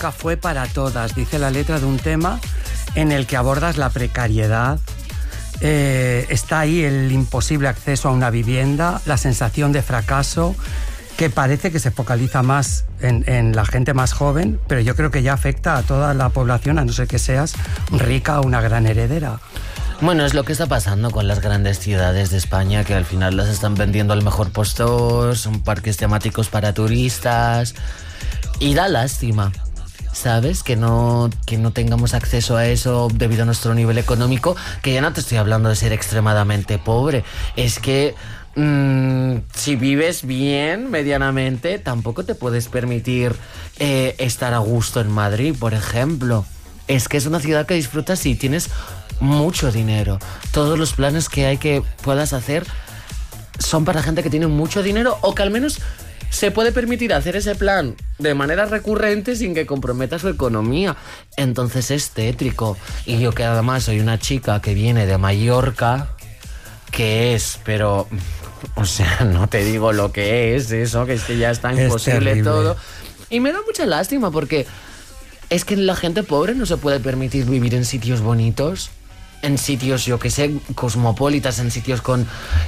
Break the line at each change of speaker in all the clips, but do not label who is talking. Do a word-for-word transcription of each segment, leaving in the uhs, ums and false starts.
nunca fue para todas, dice la letra de un tema en el que abordas la precariedad. Eh, está ahí el imposible acceso a una vivienda, la sensación de fracaso, que parece que se focaliza más en, en la gente más joven, pero yo creo que ya afecta a toda la población, a no ser que seas rica o una gran heredera.
Bueno, es lo que está pasando con las grandes ciudades de España, que al final las están vendiendo al mejor postor, son parques temáticos para turistas, y da lástima, ¿sabes? Que no, que no tengamos acceso a eso debido a nuestro nivel económico, que ya no te estoy hablando de ser extremadamente pobre, es que mmm, si vives bien, medianamente, tampoco te puedes permitir eh, estar a gusto en Madrid, por ejemplo. Es que es una ciudad que disfrutas si tienes mucho dinero. Todos los planes que hay que puedas hacer son para gente que tiene mucho dinero o que al menos se puede permitir hacer ese plan de manera recurrente sin que comprometa su economía. Entonces es tétrico. Y yo, que además soy una chica que viene de Mallorca, que es, pero, o sea, no te digo lo que es eso, que es que ya está imposible todo. Y me da mucha lástima porque es que la gente pobre no se puede permitir vivir en sitios bonitos, en sitios, yo que sé, cosmopolitas, en sitios con,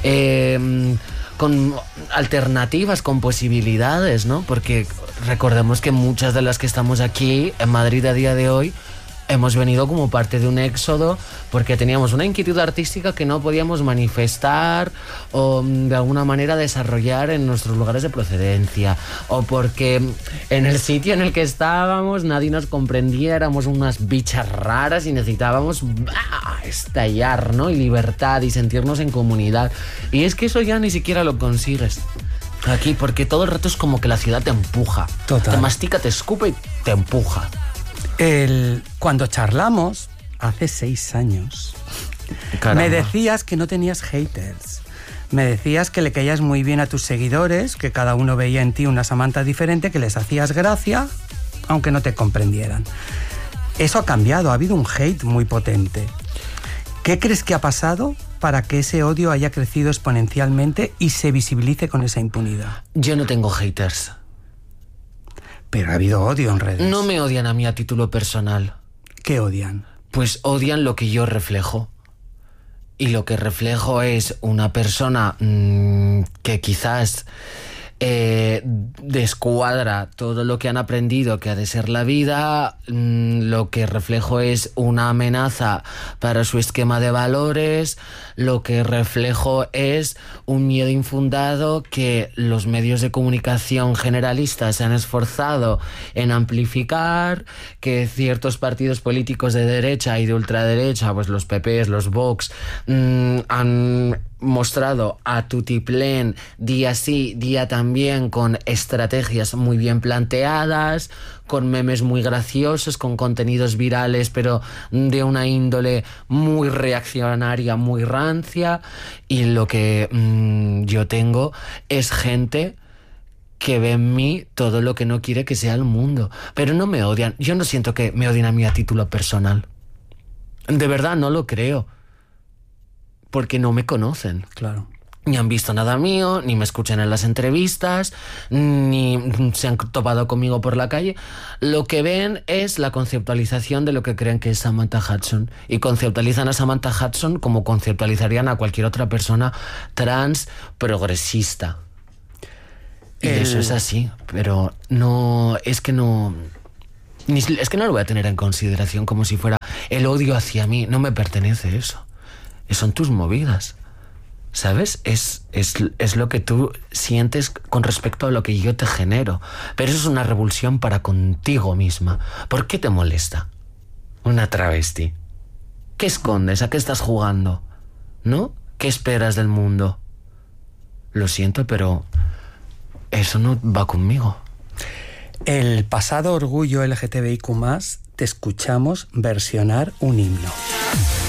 eh, con alternativas, con posibilidades, ¿no? Porque recordemos que muchas de las que estamos aquí en Madrid a día de hoy hemos venido como parte de un éxodo porque teníamos una inquietud artística que no podíamos manifestar o de alguna manera desarrollar en nuestros lugares de procedencia, o porque en el sitio en el que estábamos nadie nos comprendía, éramos unas bichas raras y necesitábamos ¡bah! estallar, ¿no? Y libertad y sentirnos en comunidad. Y es que eso ya ni siquiera lo consigues aquí, porque todo el rato es como que la ciudad te empuja. Total. Te mastica, te escupe y te empuja.
El, cuando charlamos, hace seis años, Caramba. me decías que no tenías haters. Me decías que le caías muy bien a tus seguidores, que cada uno veía en ti una Samantha diferente, que les hacías gracia, aunque no te comprendieran. Eso ha cambiado, ha habido un hate muy potente. ¿Qué crees que ha pasado para que ese odio haya crecido exponencialmente y se visibilice con esa impunidad?
Yo no tengo haters.
Pero ha habido odio en redes.
No me odian a mí a título personal.
¿Qué odian?
Pues odian lo que yo reflejo. Y lo que reflejo es una persona mmm, que quizás eh, descuadra todo lo que han aprendido que ha de ser la vida. Mmm, lo que reflejo es una amenaza para su esquema de valores. Lo que reflejo es un miedo infundado que los medios de comunicación generalistas se han esforzado en amplificar, que ciertos partidos políticos de derecha y de ultraderecha, pues los P P, los Vox, mmm, han mostrado a tutiplén día sí, día también, con estrategias muy bien planteadas, con memes muy graciosos, con contenidos virales, pero de una índole muy reaccionaria, muy rancia. Y lo que mmm, yo tengo es gente que ve en mí todo lo que no quiere que sea el mundo. Pero no me odian. Yo no siento que me odien a mí a título personal. De verdad, no lo creo. Porque no me conocen.
Claro.
Ni han visto nada mío, ni me escuchan en las entrevistas, ni se han topado conmigo por la calle. Lo que ven es la conceptualización de lo que creen que es Samantha Hudson. Y conceptualizan a Samantha Hudson como conceptualizarían a cualquier otra persona trans progresista. Y El... eso es así, pero no, es que no... Ni, es que no lo voy a tener en consideración como si fuera el odio hacia mí. No me pertenece eso. Son tus movidas. ¿Sabes? Es, es, es lo que tú sientes con respecto a lo que yo te genero. Pero eso es una revulsión para contigo misma. ¿Por qué te molesta una travesti? ¿Qué escondes? ¿A qué estás jugando? ¿No? ¿Qué esperas del mundo? Lo siento, pero eso no va conmigo.
El pasado orgullo L G T B I Q más, te escuchamos versionar un himno.